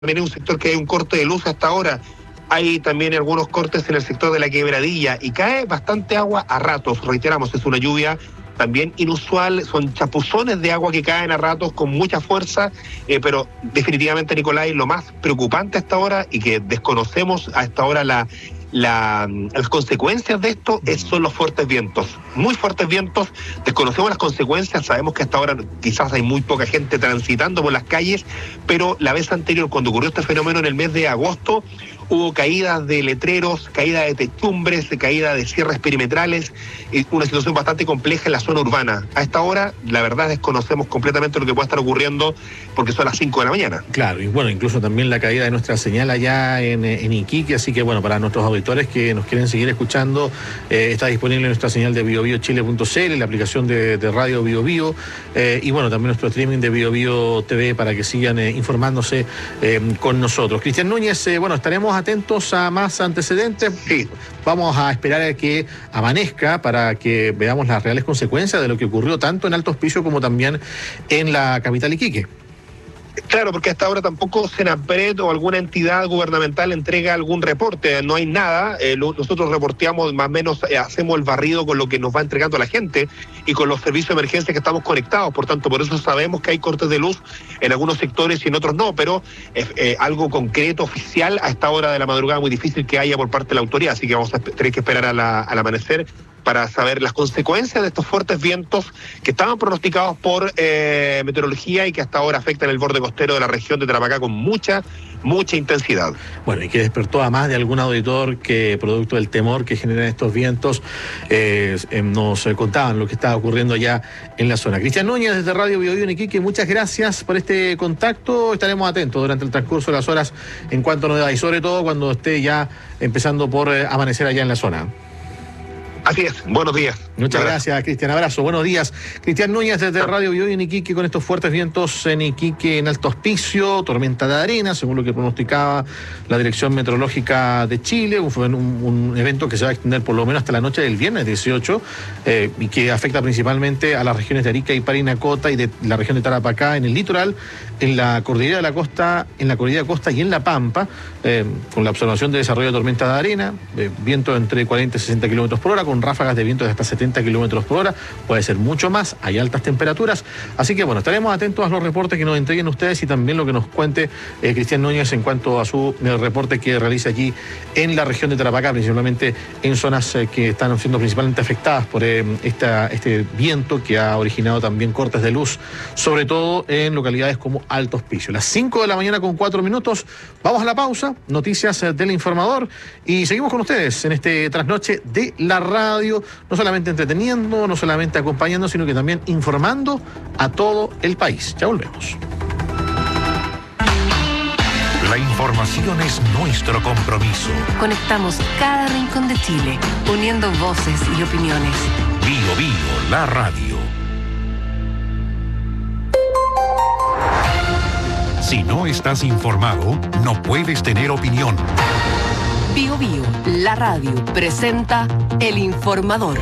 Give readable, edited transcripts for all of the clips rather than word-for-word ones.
también es un sector que hay un corte de luz hasta ahora. Hay también algunos cortes en el sector de la Quebradilla y cae bastante agua a ratos. Reiteramos, es una lluvia también inusual, son chapuzones de agua que caen a ratos con mucha fuerza, pero definitivamente, Nicolás, lo más preocupante hasta ahora y que desconocemos hasta ahora las consecuencias de esto son los fuertes vientos, muy fuertes vientos. Desconocemos las consecuencias, sabemos que hasta ahora quizás hay muy poca gente transitando por las calles, pero la vez anterior, cuando ocurrió este fenómeno en el mes de agosto, hubo caídas de letreros, caída de techumbres, caída de cierres perimetrales, una situación bastante compleja en la zona urbana. A esta hora, la verdad, desconocemos completamente lo que puede estar ocurriendo porque son las 5 de la mañana. Claro, y bueno, incluso también la caída de nuestra señal allá en Iquique, así que bueno, para nuestros auditores que nos quieren seguir escuchando, está disponible nuestra señal de biobiochile.cl, la aplicación de Radio BioBio, y bueno, también nuestro streaming de BioBio TV para que sigan informándose con nosotros. Cristian Núñez, bueno, estaremos atentos a más antecedentes. Sí. Vamos a esperar a que amanezca para que veamos las reales consecuencias de lo que ocurrió tanto en Alto Hospicio como también en la capital Iquique. Claro, porque hasta ahora tampoco Senapred o alguna entidad gubernamental entrega algún reporte, no hay nada. Nosotros reporteamos más o menos, hacemos el barrido con lo que nos va entregando la gente y con los servicios de emergencia que estamos conectados, por tanto, por eso sabemos que hay cortes de luz en algunos sectores y en otros no, pero algo concreto, oficial, a esta hora de la madrugada muy difícil que haya por parte de la autoridad, así que vamos a tener que esperar al amanecer para saber las consecuencias de estos fuertes vientos que estaban pronosticados por meteorología y que hasta ahora afectan el borde costero de la región de Tarapacá con mucha intensidad. Bueno, y que despertó a más de algún auditor que, producto del temor que generan estos vientos, nos contaban lo que estaba ocurriendo allá en la zona. Cristian Núñez, desde Radio BioBio en Iquique, muchas gracias por este contacto. Estaremos atentos durante el transcurso de las horas en cuanto a novedades y sobre todo cuando esté ya empezando por amanecer allá en la zona. Así es, buenos días. Muchas gracias, Cristian. Abrazo, buenos días. Cristian Núñez desde Radio BioBio en Iquique con estos fuertes vientos en Iquique, en Alto Hospicio, tormenta de arena, según lo que pronosticaba la Dirección Meteorológica de Chile, un evento que se va a extender por lo menos hasta la noche del viernes 18 y que afecta principalmente a las regiones de Arica y Parinacota y de la región de Tarapacá en el litoral, en la cordillera de la costa, y en La Pampa, con la observación de desarrollo de tormenta de arena, viento entre 40 y 60 kilómetros por hora, con ráfagas de viento de hasta 70 kilómetros por hora, puede ser mucho más, hay altas temperaturas, así que bueno, estaremos atentos a los reportes que nos entreguen ustedes y también lo que nos cuente Cristian Núñez en cuanto a su reporte que realiza allí en la región de Tarapacá, principalmente en zonas que están siendo principalmente afectadas por este viento que ha originado también cortes de luz, sobre todo en localidades como Alto Hospicio. Las 5 de la mañana con 4 minutos, vamos a la pausa, noticias del informador y seguimos con ustedes en este trasnoche de la radio, no solamente entreteniendo, no solamente acompañando, sino que también informando a todo el país. Ya volvemos. La información es nuestro compromiso. Conectamos cada rincón de Chile, uniendo voces y opiniones. BioBio, la radio. Si no estás informado, no puedes tener opinión. BioBio, la radio, presenta El Informador.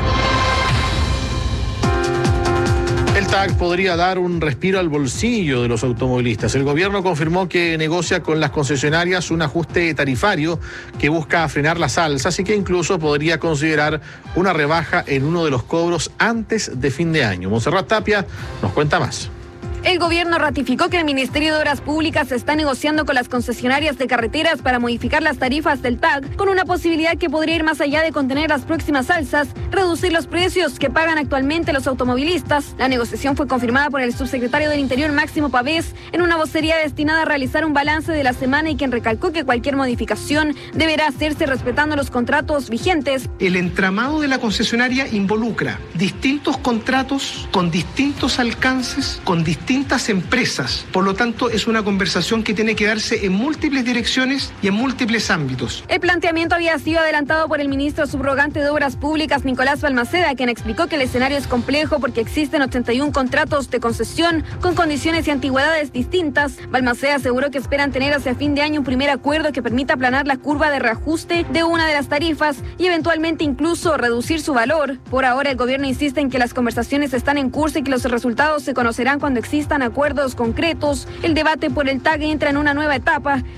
El TAC podría dar un respiro al bolsillo de los automovilistas. El gobierno confirmó que negocia con las concesionarias un ajuste tarifario que busca frenar las alzas y que incluso podría considerar una rebaja en uno de los cobros antes de fin de año. Montserrat Tapia nos cuenta más. El gobierno ratificó que el Ministerio de Obras Públicas está negociando con las concesionarias de carreteras para modificar las tarifas del TAC, con una posibilidad que podría ir más allá de contener las próximas alzas, reducir los precios que pagan actualmente los automovilistas. La negociación fue confirmada por el subsecretario del Interior, Máximo Pavés, en una vocería destinada a realizar un balance de la semana y quien recalcó que cualquier modificación deberá hacerse respetando los contratos vigentes. El entramado de la concesionaria involucra distintos contratos con distintos alcances, con distintas empresas. Por lo tanto, es una conversación que tiene que darse en múltiples direcciones y en múltiples ámbitos. El planteamiento había sido adelantado por el ministro subrogante de Obras Públicas, Nicolás Balmaceda, quien explicó que el escenario es complejo porque existen 81 contratos de concesión con condiciones y antigüedades distintas. Balmaceda aseguró que esperan tener hacia fin de año un primer acuerdo que permita aplanar la curva de reajuste de una de las tarifas y eventualmente incluso reducir su valor. Por ahora, el gobierno insiste en que las conversaciones están en curso y que los resultados se conocerán cuando exista existan acuerdos concretos, el debate por el TAG entra en una nueva etapa.